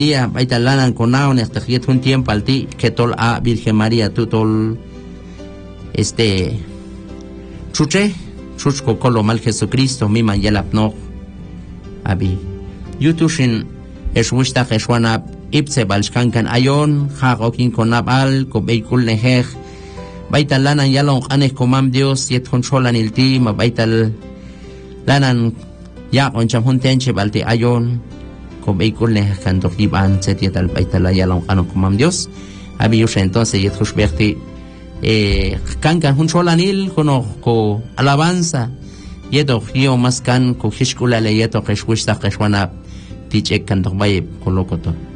María, baita lanan conao, nestajiet un tiempo al ti, que tol a Virgen María, tu tol, chuche, chuchko kolo mal Jesucristo, mi man yelap no, abi. Yutushin, eswishta jeswanap, ipse balshkankan ayon, hagokin konap al, ko beikul nehej, baita lanan yalong anes komam Dios, yet controlan il ti, ma baita lanan, ya on chamhun tenche balti ayon, ko beikul nehej kan dokiban, setiet al baita la yalong anon komam Dios, abi yusha entonces yet hushberti, kankan hun cholanil ko alabanza yeto hio maskan ko hishkula le yeto keshwishta keshwana tichek kan dokbay ko lokoto.